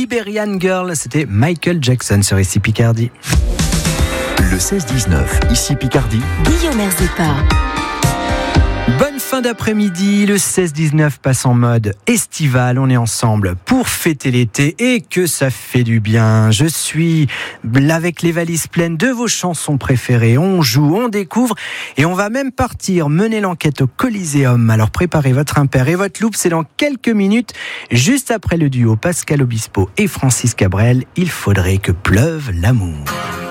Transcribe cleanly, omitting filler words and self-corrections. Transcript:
Liberian Girl, c'était Michael Jackson sur ici Picardie. Le 16-19, ici Picardie. Guillaume Erzepa. Bonne fin d'après-midi, le 16-19 passe en mode estival, on est ensemble pour fêter l'été et que ça fait du bien. Je suis là avec les valises pleines de vos chansons préférées, on joue, on découvre et on va même partir mener l'enquête au Coliseum. Alors préparez votre impair et votre loupe, c'est dans quelques minutes, juste après le duo Pascal Obispo et Francis Cabrel, il faudrait que pleuve l'amour.